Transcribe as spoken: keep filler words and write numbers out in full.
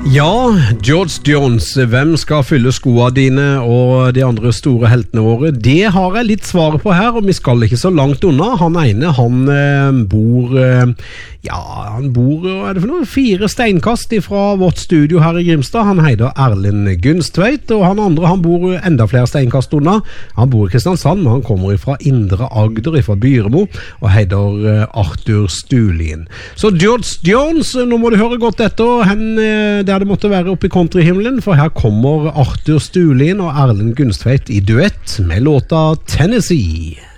Ja, George Jones, hvem skal fylle skoene dine og de andre store heltene våre? Det har jeg litt svaret på her, og vi skal ikke så langt unna. Han ene, han eh, bor, eh, ja, han bor, hva er det for noe? Fire steinkast fra vårt studio her i Grimstad. Han heter Erlend Gunstveit, og han andre, han bor enda flere steinkast unna. Han bor i Kristiansand, men han kommer fra Indre Agder, fra Byremo, og heter eh, Arthur Stulien. Så George Jones, nå må du høre godt etter, hen, eh, der det måtte være oppe i countryhimmelen, for her kommer Arthur Stulien og Erlend Gunstveit i duett med låta Tennessee.